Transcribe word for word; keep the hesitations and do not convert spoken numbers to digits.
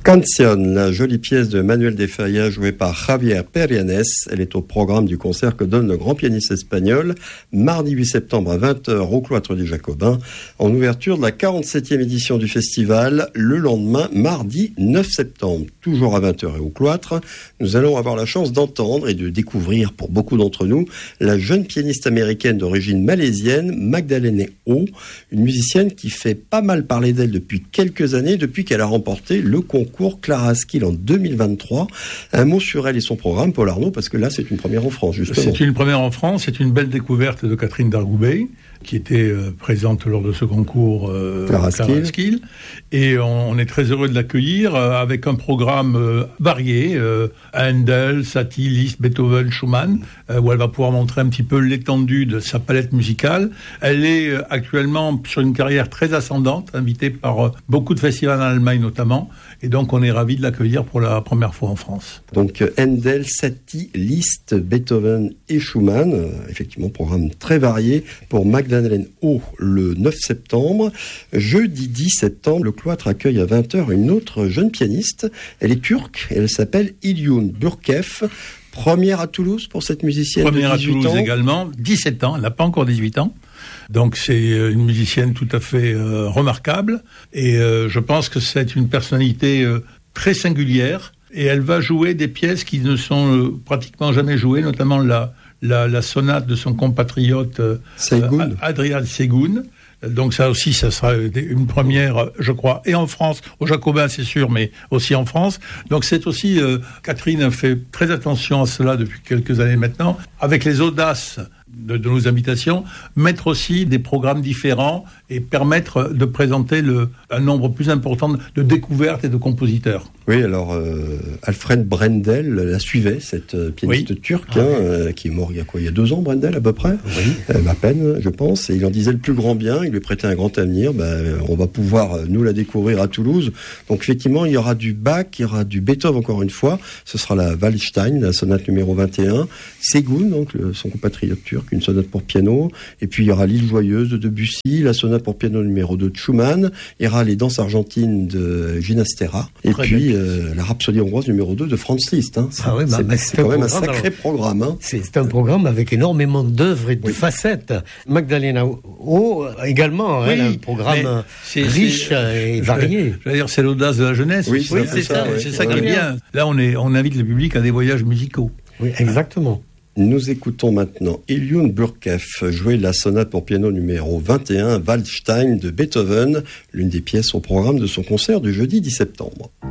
Canción, la jolie pièce de Manuel de Falla jouée par Javier Perianes. Elle est au programme du concert que donne le grand pianiste espagnol mardi huit septembre à vingt heures au Cloître des Jacobins, en ouverture de la quarante-septième édition du festival, le lendemain, mardi neuf septembre, toujours à vingt heures et au Cloître. Nous allons avoir la chance d'entendre et de découvrir pour beaucoup d'entre nous la jeune pianiste américaine d'origine malaisienne, Magdalena Oh, une musicienne qui fait pas mal parler d'elle depuis quelques années, depuis qu'elle a remporté le concours Clara Skill en deux mille vingt-trois. Un mot sur elle et son programme, Paul Arnaud, parce que là, c'est une première en France, justement. C'est une première en France, c'est une belle découverte de Catherine Dargoubet, qui était euh, présente lors de ce concours euh, Clara, Clara Skill. Et on, on est très heureux de l'accueillir euh, avec un programme euh, varié, euh, Handel, Satie, Liszt, Beethoven, Schumann, euh, où elle va pouvoir montrer un petit peu l'étendue de sa palette musicale. Elle est euh, actuellement sur une carrière très ascendante, invitée par euh, beaucoup de festivals en Allemagne notamment, et donc on est ravis de l'accueillir pour la première fois en France. Donc Handel, Satie, Liszt, Beethoven et Schumann, euh, effectivement programme très varié pour Magdalena Oh le neuf septembre. Jeudi dix septembre, le Cloître accueille à vingt heures une autre jeune pianiste. Elle est turque, elle s'appelle İlyun Burkef. Première à Toulouse pour cette musicienne Première de dix-huit ans. Première à Toulouse également, dix-sept ans, elle n'a pas encore dix-huit ans. Donc c'est une musicienne tout à fait euh, remarquable et euh, je pense que c'est une personnalité euh, très singulière et elle va jouer des pièces qui ne sont euh, pratiquement jamais jouées, notamment la, la, la sonate de son compatriote euh, euh, Adrian Segun. Donc ça aussi, ça sera une première, je crois, et en France, au Jacobin c'est sûr, mais aussi en France. Donc c'est aussi, euh, Catherine fait très attention à cela depuis quelques années maintenant, avec les audaces de, de nos invitations, mettre aussi des programmes différents et permettre de présenter le, un nombre plus important de découvertes et de compositeurs. Oui, alors euh, Alfred Brendel la suivait, cette euh, pianiste oui. turque, ah, hein, oui. euh, qui est mort il y a quoi, il y a deux ans, Brendel à peu près, oui. euh, à peine, je pense, et il en disait le plus grand bien, il lui prêtait un grand avenir. Ben, on va pouvoir euh, nous la découvrir à Toulouse. Donc effectivement, il y aura du Bach, il y aura du Beethoven encore une fois. Ce sera la Waldstein, la sonate numéro vingt et un, Segun, donc le, son compatriote turc, une sonate pour piano, et puis il y aura l'Île Joyeuse de Debussy, la sonate pour piano numéro deux de Schumann, il y aura les danses argentines de Ginastera, et Très puis euh, la Rhapsodie hongroise numéro deux de Franz Liszt. Hein. C'est, ah oui, bah, c'est, c'est, c'est quand même un sacré alors, programme. Hein. C'est, c'est un programme avec énormément d'œuvres et de oui. facettes. Magdalena Oh, également, oui, elle a un programme c'est, riche c'est, et varié. Je veux dire, c'est l'audace de la jeunesse. Oui, c'est, oui, c'est ça, ça, oui. c'est ça qui est bien. Là, on, est, on invite le public à des voyages musicaux. Oui, exactement. Nous écoutons maintenant İlyun Burkef jouer la sonate pour piano numéro vingt et un, Waldstein de Beethoven, l'une des pièces au programme de son concert du jeudi dix septembre.